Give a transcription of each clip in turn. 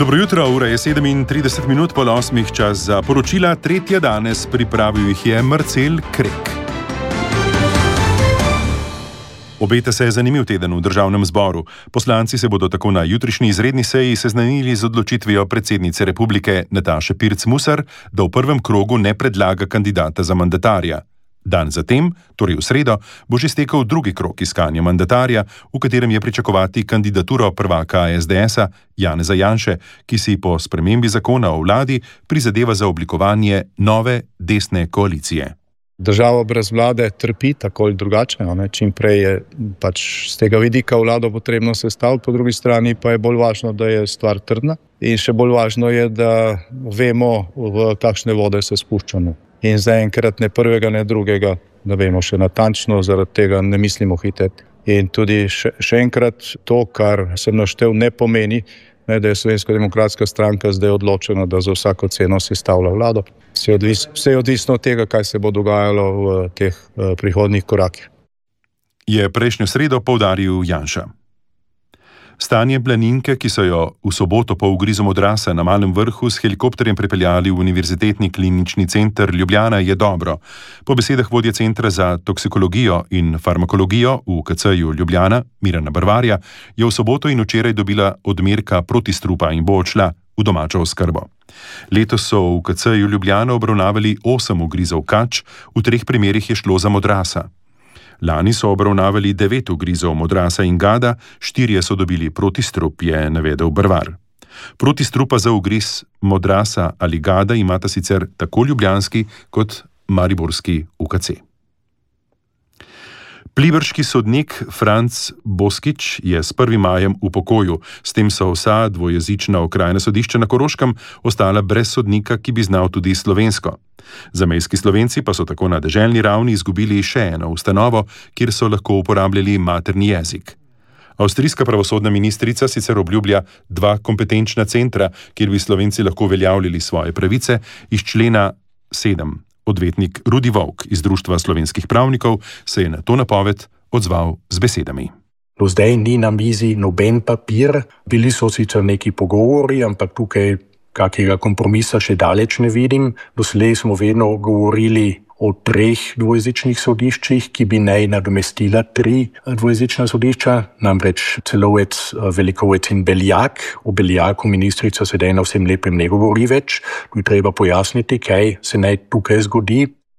Dobro jutro, ura je 37 po 8, čas za poročila. Tretja danes, pripravil jih je Marcel Krek. Obeta se je zanimiv teden v državnem zboru. Poslanci se bodo tako na jutrišnji izredni seji seznanili z odločitvijo predsednice republike Nataše Pirc Musar, da v prvem krogu ne predlaga kandidata za mandatarja. Dan zatem, torej v sredo, bo že stekel drugi krog iskanja mandatarja, v katerem je pričakovati kandidaturo prvaka SDS-a Janeza Janše, ki si po spremembi zakona o vladi prizadeva za oblikovanje nove desne koalicije. Država brez vlade trpi tako ali drugače. Čim prej je pač z tega vidika vlado potrebno sestaviti, po drugi strani pa je bolj važno, da je stvar trdna in še bolj važno je, da vemo, v kakšne vode se spuščamo. In zaenkrat ne prvega, ne drugega, da vemo še natančno, zaradi tega ne mislimo hiteti. In tudi še enkrat to, kar sem naštel, ne pomeni, da je Slovenska demokratska stranka zdaj odločena, da za vsako ceno sestavlja vlado. Vse je odvisno od tega, kaj se bo dogajalo v teh prihodnjih korakih. Je prejšnjo sredo poudaril Janša. Stanje planinke, ki so jo v soboto po ugrizu modrasa na Malem Vrhu s helikopterjem prepeljali v Univerzitetni klinični center Ljubljana, je dobro. Po besedah vodje Centra za toksikologijo in farmakologijo v UKC-ju Ljubljana, Mirana Brvarja, je v soboto in včeraj dobila odmerka protistrupa in bo odšla v domačo oskrbo. Letos so v UKC-ju Ljubljana obravnavali 8 ugrizov kač, v 3 primerih je šlo za modrasa. Lani so obravnavali 9 ugrizov modrasa in gada, 4 so dobili protistrup, je navedel Brvar. Protistrupa za ugriz modrasa ali gada imata sicer tako ljubljanski kot mariborski UKC. Pliberški sodnik Franc Boskič je s 1. majem v pokoju. S tem so vsa dvojezična okrajna sodišča na Koroškem ostala brez sodnika, ki bi znal tudi slovensko. Zamejski Slovenci pa so tako na deželni ravni izgubili še eno ustanovo, kjer so lahko uporabljali materni jezik. Avstrijska pravosodna ministrica sicer obljublja 2 kompetenčna centra, kjer bi Slovenci lahko uveljavljali svoje pravice iz člena 7. Odvetnik Rudi Volk iz Društva slovenskih pravnikov se je na to napoved odzval z besedami. Do zdaj ni na mizi noben papir, bili so sicer neki pogovori, ampak tukaj kakega kompromisa še daleč ne vidim. Doslej smo vedno govorili o 3 dvojezičnih sodiščih, ki bi naj nadomestila 3 dvojezična sodišča, namreč Celovec, Velikovec in Beljak. O Beljaku ministrica sedaj na vsem lepem ne govori več. Tu je treba pojasniti, kaj se naj tukaj zgodi.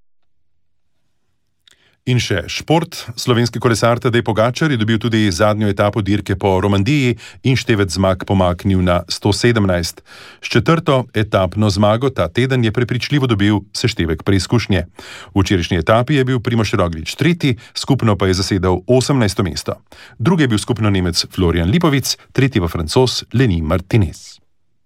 In še šport. Slovenski kolesar Tadej Pogačar je dobil tudi zadnjo etapo dirke po Romandiji in števec zmag pomaknil na 117. S 4. etapno zmago ta teden je prepričljivo dobil seštevek preizkušnje. V včerajšnji etapi je bil Primož Roglič 3., skupno pa je zasedel 18. mesto. Drugi je bil skupno Nemec Florian Lipovic, tretji pa Francoz Lenny Martinez.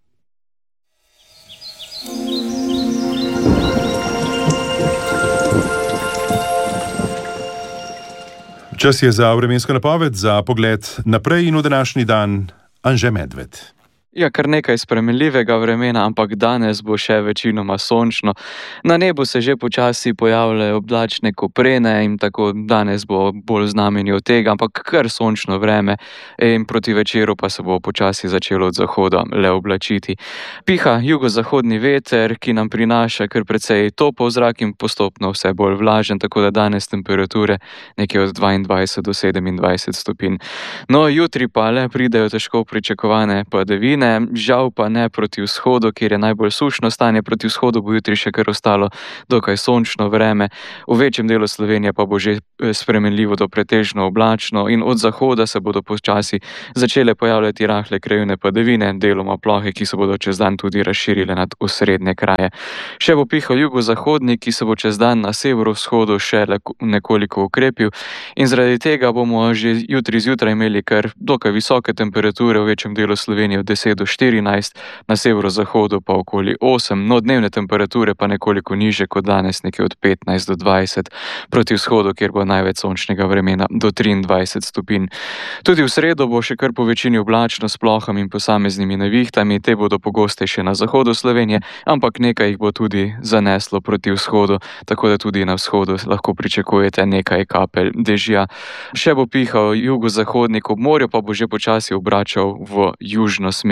Čas je za vremensko napoved, za pogled naprej in v današnji dan Anže Medved. Ja, kar nekaj spremenljivega vremena, ampak danes bo še večinoma sončno. Na nebu se že počasi pojavljajo oblačne koprene in tako danes bo bolj znamenje od tega, ampak kar sončno vreme in proti večeru pa se bo počasi začelo od zahoda le oblačiti. Piha jugozahodni veter, ki nam prinaša kar precej topel zrak in postopno vse bolj vlažen, tako da danes temperature nekje od 22 do 27 stopinj. No, jutri pa le pridejo težko pričakovane padavine, žal pa ne proti vzhodu, kjer je najbolj sušno stanje. Proti vzhodu bo jutri še kar ostalo dokaj sončno vreme. V večjem delu Slovenije pa bo že spremenljivo do pretežno oblačno in od zahoda se bodo počasi začele pojavljati rahle krajevne padavine, deloma plohe, ki se bodo čez dan tudi razširile nad osrednje kraje. Še bo pihal jugozahodni, ki se bo čez dan na severovzhodu še nekoliko ukrepil in zaradi tega bomo že jutri zjutraj imeli kar dokaj visoke temperature v večjem delu Slovenije od 10 do 14, na severozahodu pa okoli 8, no dnevne temperature pa nekoliko niže kot danes, nekje od 15 do 20, proti vzhodu, kjer bo največ sončnega vremena do 23 stopinj. Tudi v sredo bo še kar po večini oblačno s plohami in posameznimi nevihtami, te bodo pogostejše na zahodu Slovenije, ampak nekaj jih bo tudi zaneslo proti vzhodu, tako da tudi na vzhodu lahko pričakujete nekaj kapelj dežja. Še bo pihal jugozahodnik, ob morju pa bo že počasi obračal v južno smer.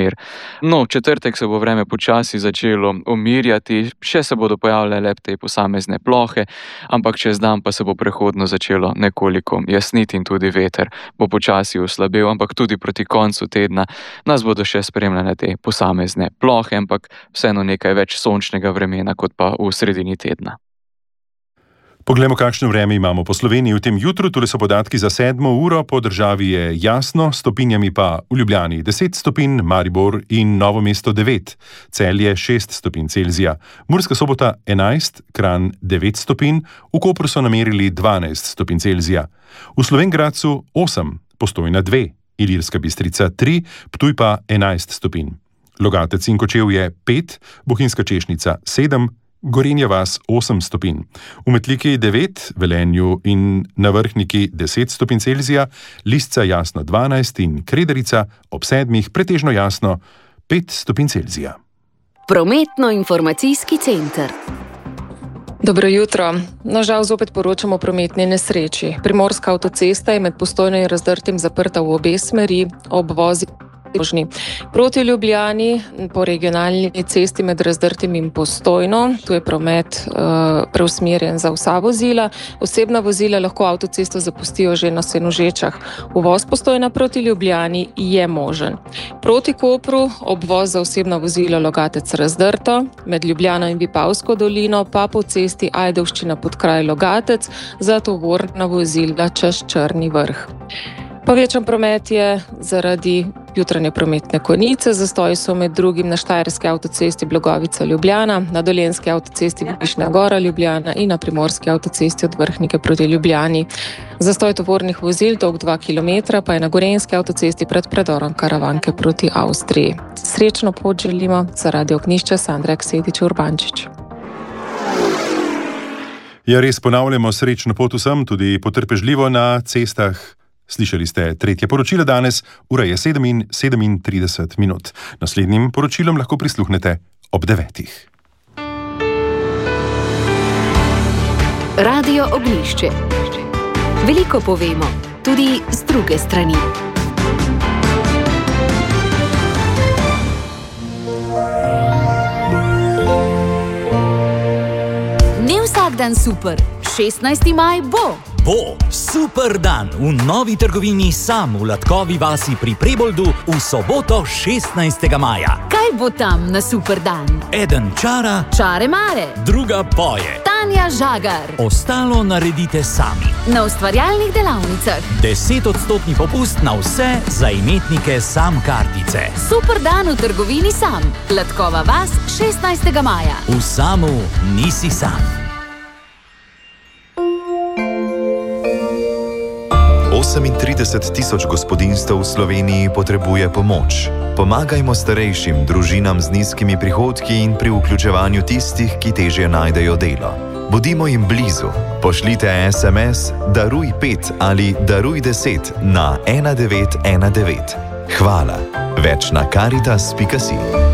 smer. No, v četrtek se bo vreme počasi začelo umirjati, še se bodo pojavljale le te posamezne plohe, ampak čez dan pa se bo prehodno začelo nekoliko jasniti in tudi veter bo počasi oslabel, ampak tudi proti koncu tedna nas bodo še spremljale te posamezne plohe, ampak vseeno nekaj več sončnega vremena kot pa v sredini tedna. Poglejmo, kakšno vreme imamo po Sloveniji v tem jutru. Tule so podatki za 7. uro, po državi je jasno, stopinjami pa v Ljubljani 10 stopinj, Maribor in Novo mesto 9, Celje 6 stopinj Celzija, Murska Sobota 11, Kranj 9 stopinj, v Kopru so namerili 12 stopinj Celzija, v Slovenj Gradcu 8, Postojna 2, Ilirska Bistrica 3, Ptuj pa 11 stopinj, Logatec in Kočevje 5, Bohinjska Češnica 7, Gorenja vas 8 stopinj, v Metliki 9, Velenju in na Vrhniki 10 stopinj Celzija, Lisca jasno 12 in Kredarica ob 7 pretežno jasno 5 stopinj Celzija. Prometno-informacijski center. Dobro jutro. Žal zopet poročamo o prometni nesreči. Primorska avtocesta je med Postojno in Razdrtim zaprta v obe smeri, obvozi proti Ljubljani po regionalni cesti med Razdrtim in Postojno. Tu je promet preusmerjen za vsa vozila. Osebna vozila lahko avtocesto zapustijo že na Senožečah. Uvoz Postojna proti Ljubljani je možen. Proti Kopru obvoz za osebna vozila Logatec Razdrto, med Ljubljano in Vipavsko dolino pa po cesti Ajdovščina pod kraj Logatec za tovorna vozila čez Črni Vrh. Povečan promet je zaradi jutranje prometne konice. Zastoji so med drugim na Štajerski avtocesti Blogovica-Ljubljana, na Dolenjski avtocesti Višnja Gora-Ljubljana in na Primorski avtocesti od Vrhnike proti Ljubljani. Zastoj tovornih vozil dolg 2 km pa je na Gorenjski avtocesti pred predorom Karavanke proti Avstriji. Srečno pot želimo za Radio Ognjišče, Sandra Ksetič-Urbančič. Ja, res ponavljamo srečno pot vsem, tudi potrpežljivo na cestah. Slišali ste tretje poročilo danes, ura je 7:37. Naslednjim poročilom lahko prisluhnete ob 9. Radio Ognjišče. Veliko povemo, tudi z druge strani. Ne vsak dan super, 16. maj bo. Bo super dan v novi trgovini Sam v Latkovi vasi pri Preboldu v soboto 16. maja. Kaj bo tam na super dan? Eden čara, Čare mare, druga poje. Tanja Žagar. Ostalo naredite sami. Na ustvarjalnih delavnicah 10% popust na vse za imetnike Sam kartice. Super dan v trgovini Sam, Latkova vas 16. maja. V Samu nisi sam. 38 tisoč gospodinjstev v Sloveniji potrebuje pomoč. Pomagajmo starejšim, družinam z nizkimi prihodki in pri vključevanju tistih, ki težje najdejo delo. Bodimo jim blizu. Pošljite SMS Daruj 5 ali Daruj 10 na 1919. Hvala. Več na karitas.si.